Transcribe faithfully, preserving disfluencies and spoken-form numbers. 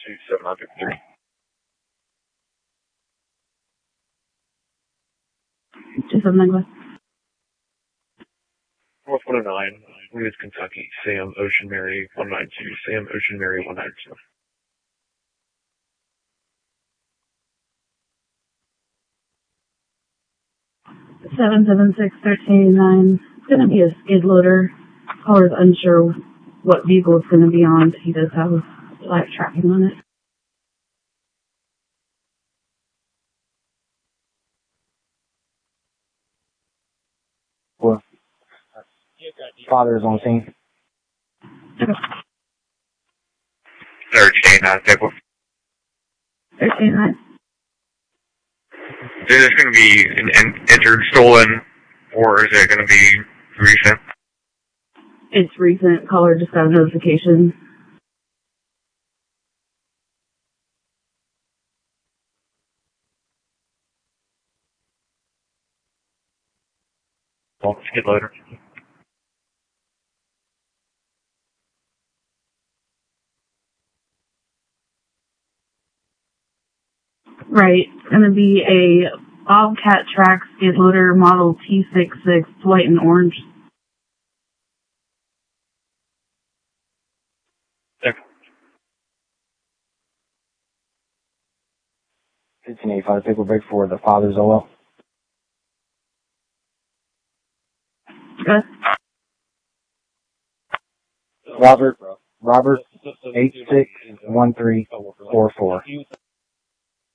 two seven nine three. two seven nine West. North one oh nine, Louis, Kentucky, Sam Ocean Mary one nine two, Sam Ocean Mary one nine two. seven seven six thirteen nine. It's going to be a skid loader. Caller's unsure what vehicle it's going to be on, but he does have live tracking on it. Well, father is on scene. Okay. thirteen nine, table. thirteen nine. Is this going to be an en- entered, stolen, or is it going to be recent? It's recent. Caller just got a notification. Well, skid loader. Right. It's going to be a Bobcat track skid loader model T sixty-six, white and orange. fifteen eighty-five, pickle break for the father's O L. Good. Robert, Robert, eight six one three four four.